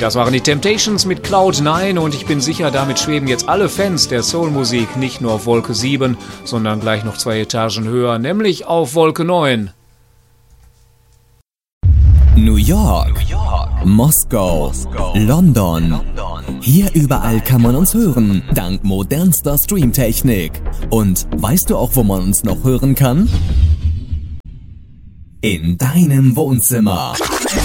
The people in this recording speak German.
Das waren die Temptations mit Cloud9 und ich bin sicher, damit schweben jetzt alle Fans der Soulmusik nicht nur auf Wolke 7, sondern gleich noch 2 Etagen höher, nämlich auf Wolke 9. New York, Moskau, London. Hier überall kann man uns hören, dank modernster Streamtechnik. Und weißt du auch, wo man uns noch hören kann? In deinem Wohnzimmer.